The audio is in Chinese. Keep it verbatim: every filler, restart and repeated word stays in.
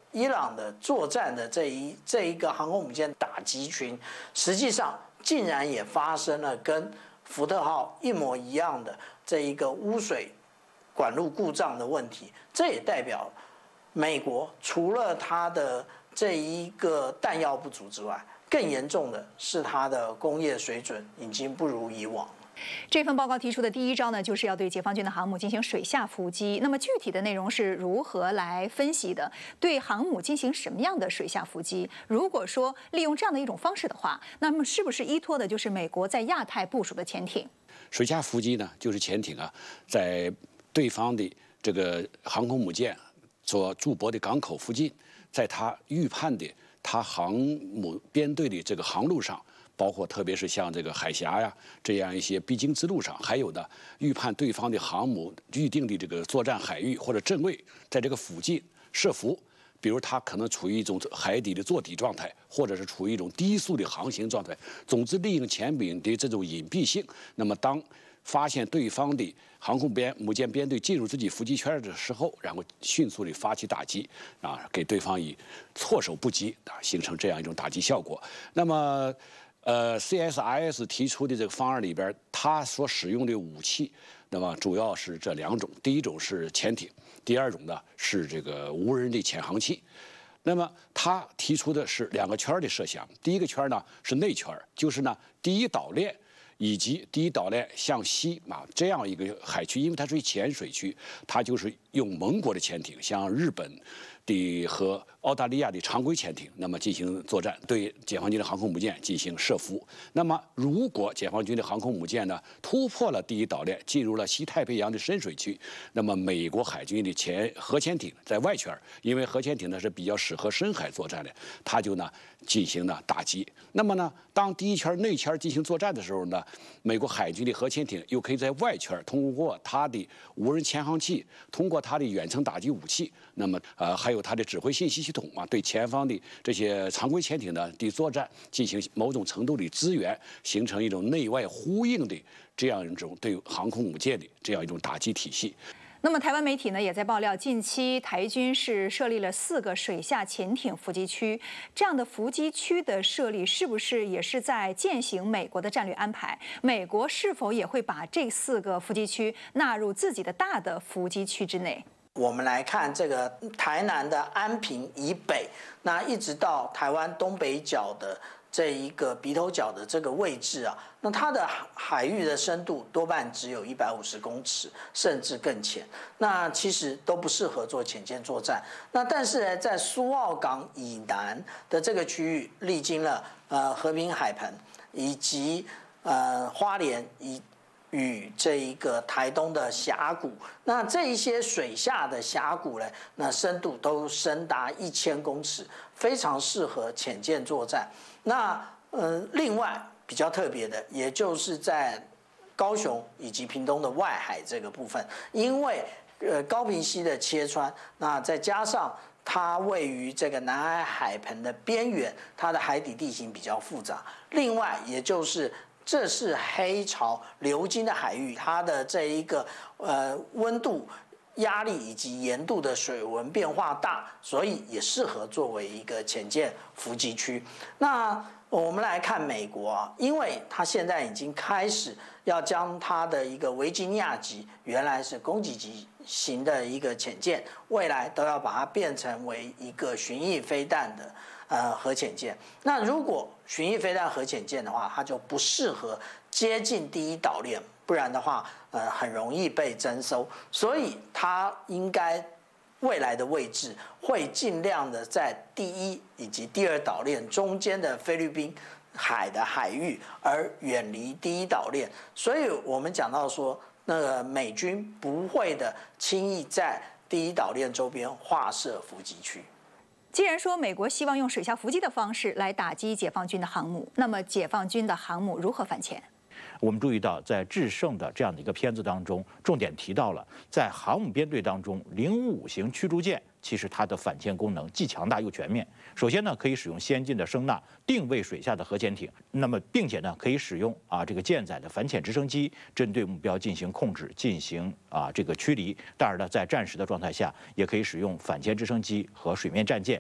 伊朗的作战的这一这一个航空母舰打击群，实际上竟然也发生了跟福特号一模一样的这一个污水管路故障的问题。这也代表美国除了它的这一个弹药不足之外，更严重的是它的工业水准已经不如以往。 这份报告提出的第一招呢，就是要对解放军的航母进行水下伏击。那么具体的内容是如何来分析的？对航母进行什么样的水下伏击？如果说利用这样的一种方式的话，那么是不是依托的就是美国在亚太部署的潜艇？ 水下伏击呢，就是潜艇啊，在对方的这个航空母舰所驻泊的港口附近，在他预判的他航母编队的这个航路上。包括特别是像这个海峡呀这样一些必经之路上，还有呢预判对方的航母预定的这个作战海域或者阵位，在这个附近设伏，比如它可能处于一种海底的坐底状态，或者是处于一种低速的航行状态。总之，利用潜艇的这种隐蔽性，那么当发现对方的航空编母舰编队进入自己伏击圈的时候，然后迅速的发起打击，啊，给对方以措手不及啊，形成这样一种打击效果。那么。呃 ，C S I S 提出的这个方案里边，它所使用的武器，那么主要是这两种，第一种是潜艇，第二种呢是这个无人的潜航器。那么他提出的是两个圈的设想，第一个圈呢是内圈，就是呢第一岛链以及第一岛链向西啊这样一个海区，因为它属于浅水区，它就是用盟国的潜艇，像日本的和澳大利亚的常规潜艇，那么进行作战，对解放军的航空母舰进行设伏。那么，如果解放军的航空母舰呢突破了第一岛链，进入了西太平洋的深水区，那么美国海军的潜核潜艇在外圈，因为核潜艇呢是比较适合深海作战的，它就呢进行呢打击。那么呢，当第一圈内圈进行作战的时候呢，美国海军的核潜艇又可以在外圈通过它的无人潜航器，通过它的远程打击武器，那么呃还有它的指挥信息系统啊，对前方的这些常规潜艇呢的作战进行某种程度的支援，形成一种内外呼应的这样一种对航空母舰的这样一种打击体系。 那么，台湾媒体呢也在爆料，近期台军是设立了四个水下潜艇伏击区。这样的伏击区的设立，是不是也是在践行美国的战略安排？美国是否也会把这四个伏击区纳入自己的大的伏击区之内？ 我们来看这个台南的安平以北，那一直到台湾东北角的这一个鼻头角的这个位置啊，那它的海域的深度多半只有一百五十公尺，甚至更浅。那其实都不适合做潜舰作战。那但是呢，在苏澳港以南的这个区域，历经了呃和平海盆以及呃花莲以。与这一个台东的峡谷，那这一些水下的峡谷呢，那深度都深达一千公尺，非常适合潜舰作战。那呃，另外比较特别的，也就是在高雄以及屏东的外海这个部分，因为呃高屏溪的切穿，那再加上它位于这个南海海盆的边缘，它的海底地形比较复杂。另外，也就是这是黑潮流经的海域，它的这一个呃温度、压力以及盐度的水文变化大，所以也适合作为一个潜舰伏击区。那我们来看美国啊，因为它现在已经开始要将它的一个维吉尼亚级，原来是攻击级型的一个潜舰，未来都要把它变成为一个巡弋飞弹的。呃，核潜舰。那如果巡弋飞弹核潜舰的话，它就不适合接近第一岛链，不然的话，呃，很容易被征收。所以它应该未来的位置会尽量的在第一以及第二岛链中间的菲律宾海的海域，而远离第一岛链。所以我们讲到说，那个美军不会的轻易在第一岛链周边划设伏击区。 既然说美国希望用水下伏击的方式来打击解放军的航母，那么解放军的航母如何反潜？ 我们注意到，在制胜的这样的一个片子当中，重点提到了在航母编队当中，零五五型驱逐舰其实它的反潜功能既强大又全面。首先呢，可以使用先进的声纳定位水下的核潜艇，那么并且呢，可以使用啊这个舰载的反潜直升机针对目标进行控制、进行啊这个驱离。当然呢，在战时的状态下，也可以使用反潜直升机和水面战舰